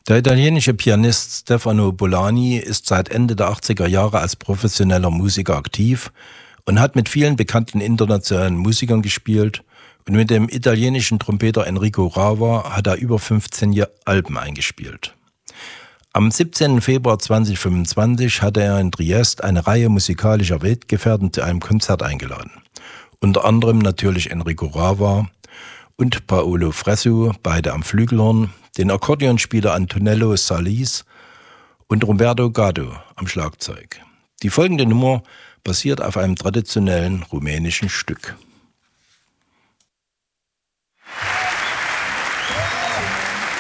Der italienische Pianist Stefano Bollani ist seit Ende der 80er Jahre als professioneller Musiker aktiv und hat mit vielen bekannten internationalen Musikern gespielt, und mit dem italienischen Trompeter Enrico Rava hat er über 15 Alben eingespielt. Am 17. Februar 2025 hatte er in Triest eine Reihe musikalischer Weggefährten zu einem Konzert eingeladen. Unter anderem natürlich Enrico Rava und Paolo Fresu, beide am Flügelhorn, den Akkordeonspieler Antonello Salis und Roberto Gado am Schlagzeug. Die folgende Nummer basiert auf einem traditionellen rumänischen Stück.